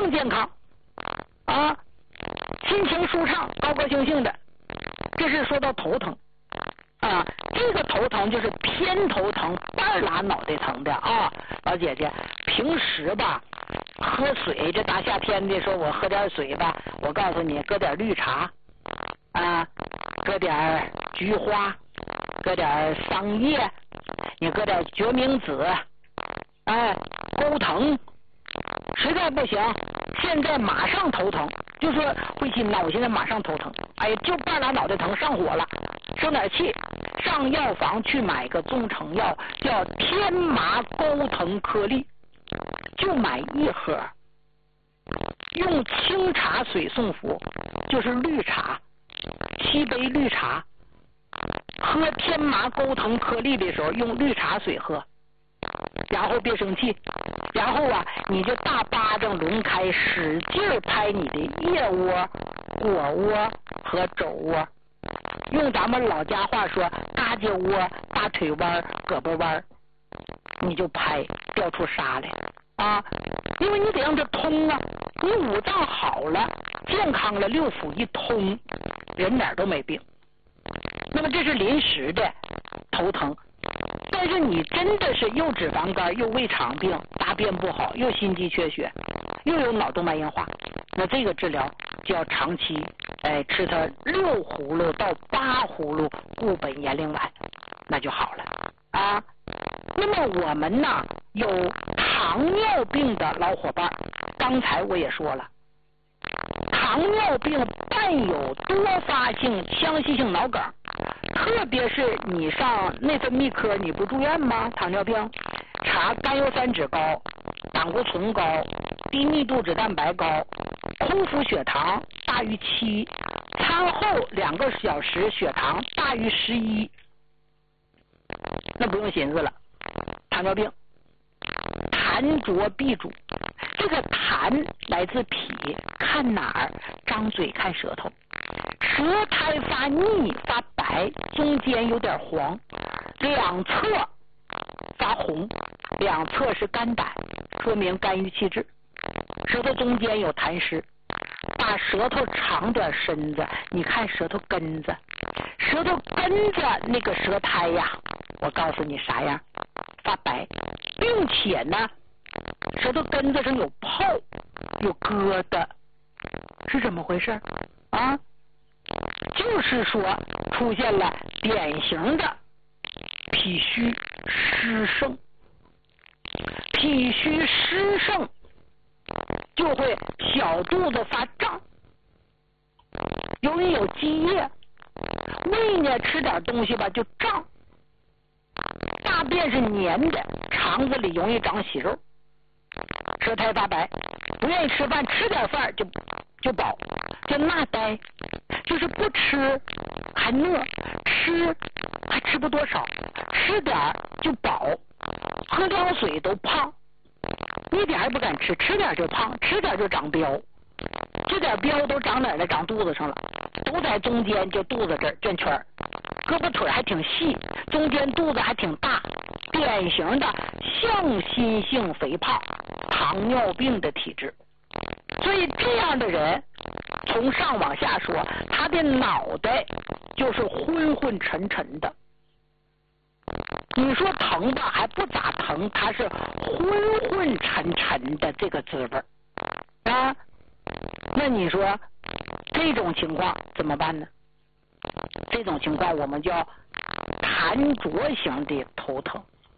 命健康啊，心情舒畅，高高兴兴的。这是说到头疼啊，这个头疼就是偏头疼、半拉脑袋疼的啊。老姐姐，平时吧喝水，这大夏天的说我喝点水吧，我告诉你，搁点绿茶啊，搁点菊花，搁点桑叶，你搁点决明子，哎，钩藤，实在不行，现在马上头疼，就说慧心呐，我现在马上头疼，哎呀，就半拉脑袋疼，上火了，生点气，上药房去买个中成药，叫天麻钩藤颗粒，就买一盒，用清茶水送服，就是绿茶，7杯绿茶，喝天麻钩藤颗粒的时候用绿茶水喝，然后别生气，然后啊，你就大巴掌抡开，使劲拍你的腋窝、腘窝和肘窝，用咱们老家话说，嘎肢窝、大腿弯、胳膊弯，你就拍，掉出沙来啊！因为你得让它通啊，你五脏好了，健康了，六腑一通，人哪儿都没病。那么这是临时的头疼。但是你真的是又脂肪肝又胃肠病，大便不好，又心肌缺血，又有脑动脉硬化，那这个治疗就要长期吃它6葫芦到8葫芦固本延龄丸，那就好了啊。那么我们呢有糖尿病的老伙伴，刚才我也说了，糖尿病伴有多发性腔隙性脑梗，特别是你上内分泌科，你不住院吗？糖尿病查甘油三酯高、胆固醇高、低密度脂蛋白高、空腹血糖大于7，餐后2个小时血糖大于11，那不用寻思了，糖尿病。痰浊必主，这个痰来自脾，看哪儿？张嘴看舌头，舌苔发腻发白，中间有点黄，两侧发红，两侧是肝胆，说明肝郁气滞。舌头中间有痰湿，把舌头长点身子，你看舌头根子，舌头根子那个舌苔呀，我告诉你啥样，发白，并且呢舌头根子上有泡有疙瘩，是怎么回事啊？就是说出现了典型的脾虚湿盛，脾虚湿盛就会小肚子发胀，由于有积液，胃呢吃点东西吧就胀，大便是黏的，肠子里容易长息肉，舌苔发白，不愿意吃饭，吃点饭就饱，就纳呆，就是不吃还饿，吃还吃不多少，吃点就饱，喝凉水都胖，一点也不敢吃，吃点就胖，吃点就长膘，这点膘都长哪儿了？长肚子上了，都在中间，就肚子这儿圈圈，胳膊腿还挺细，中间肚子还挺大，典型的向心性肥胖，糖尿病的体质。所以这样的人从上往下说，他的脑袋就是昏昏沉沉的，你说疼吧还不咋疼，他是昏昏沉沉的这个滋味啊。那你说这种情况怎么办呢？这种情况我们叫痰浊型的头疼。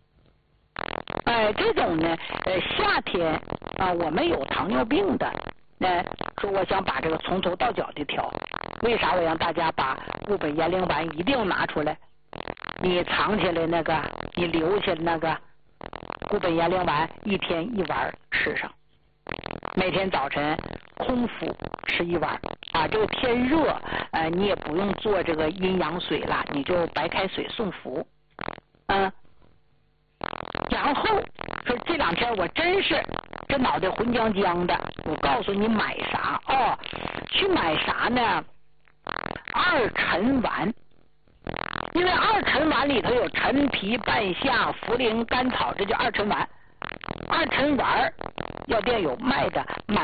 这种呢夏天啊，我们有糖尿病的说我想把这个从头到脚的调，为啥我让大家把固本延龄丸一定拿出来，你藏起来那个，你留下那个固本延龄丸1天1丸吃上，每天早晨空腹吃1丸啊。这个天热你也不用做这个阴阳水了，你就白开水送服然后说这2天我真是这脑袋浑浆浆的，我告诉你买啥去买啥呢？2陈丸，因为2陈丸里头有陈皮、半夏、茯苓、甘草，这叫2陈丸。2陈丸药店有卖的，买